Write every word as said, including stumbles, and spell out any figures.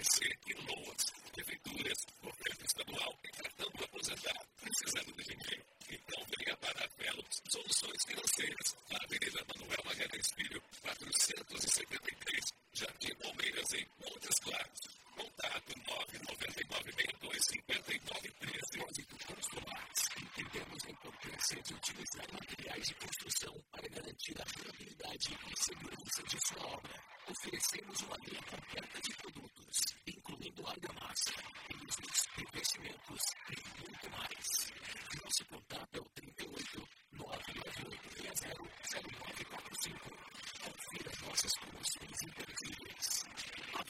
C C e Loas, prefeituras, governo estadual e cartão do aposentado, precisando de dinheiro. Então venha para a Velo Soluções Financeiras, na Avenida Manuel Magalhães Filho, quatrocentos e setenta e três, Jardim Palmeiras, em Montes Claros. Contato nove nove nove seis dois cinco nove três. Depósito Construmax. Entendemos a importância de utilizar materiais de construção para garantir a durabilidade e segurança de sua obra. Oferecemos uma linha completa de produtos